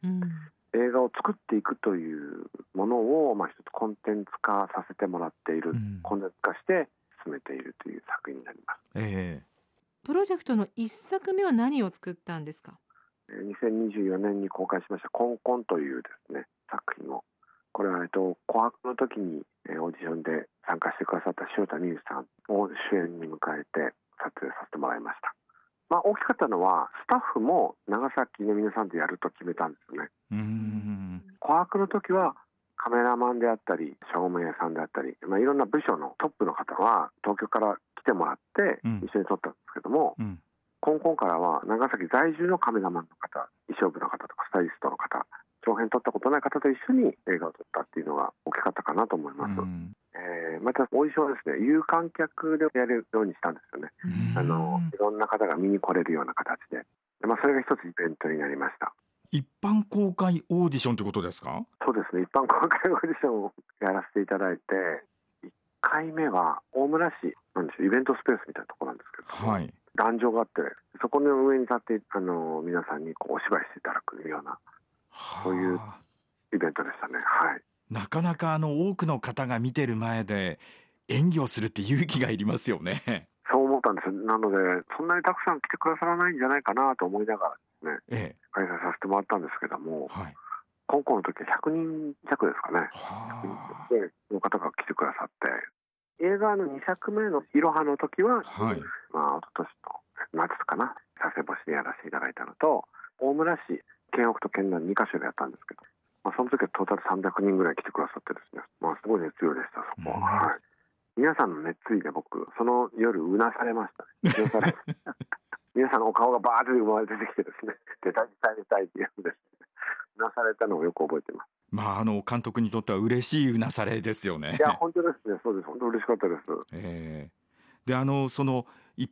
うん、 映画を作っていくというものを、一つコンテンツ化させてもらっている、コンテンツ化して進めているという作品になります。 プロジェクトの1作目は何を作ったんですか？ 2024年に公開しましたコンコンというですね作品を、これは紅白の時にオーディションで参加してくださった塩田美優さんを主演に迎えて撮影させてもらいました。大きかったのはスタッフも長崎の皆さんでやると決めたんですよね。紅白の時はカメラマンであったり照明さんであったり、いろんな部署のトップの方は東京から来てもらって一緒に撮ったんですけども、コンコンからは長崎在住のカメラマンの方、衣装部の方とかスタイリストの方、長編撮ったことない方と一緒に映画を撮ったっていうのが大きかったかなと思います。またオーディションはですね、有観客でやれるようにしたんですよね。いろんな方が見に来れるような形で、それが一つイベントになりました。 一般公開オーディションということですか？ そうですね、一般公開オーディションをやらせていただいて、1回目は大村市なんですよ、イベントスペースみたいなところなんですけど、壇上があって、そこの上に立って皆さんにお芝居していただくような、そういうイベントでしたね。 なかなか多くの方が見てる前で演技をするって勇気がいりますよね。 そう思ったんです。なのでそんなにたくさん来てくださらないんじゃないかなと思いながらですね、開催させてもらったんですけども、コンコンの時は100人弱ですかね、での方が来てくださって、映画の2作目のいろはの時は、一昨年の夏かな、佐世保市でやらせていただいたのと、大村市、県北と県南2カ所でやったんですけど、その時はトータル300人ぐらい来てくださってですね、すごい熱量でした。そこは、皆さんの熱意で僕その夜うなされましたね。皆さんのお顔がバーッと生まれ出てきてですね、出たいっていうのですね、うなされたのをよく覚えています。 監督にとっては嬉しいうなされですよね。 いや本当ですね、そうです、本当嬉しかったです。 でその